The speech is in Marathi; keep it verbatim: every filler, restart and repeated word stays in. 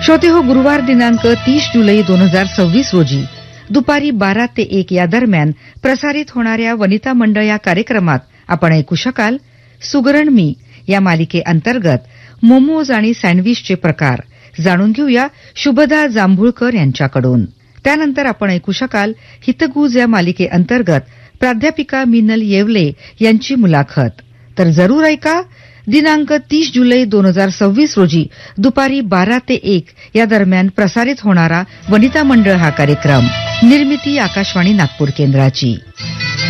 श्रोते हो, गुरुवार दिनांक तीस जुलै दोन हजार सव्वीस रोजी दुपारी बारा ते एक या दरम्यान प्रसारित होणाऱ्या वनिता मंडळ या कार्यक्रमात आपण ऐकू शकाल सुगरण मी या मालिकेअंतर्गत मोमोज आणि सँडविचचे प्रकार जाणून घेऊया शुभदा जांभूळकर यांच्याकडून. त्यानंतर आपण ऐकू शकाल हितगुज या मालिकेअंतर्गत प्राध्यापिका मिनल येवले यांची मुलाखत. तर जरूर ऐका दिनांक तीस जुलै दोन हजार सव्वीस रोजी दुपारी बारा ते एक या दरम्यान प्रसारित होणारा वनिता मंडळ हा कार्यक्रम. निर्मिती आकाशवाणी नागपूर केंद्राची.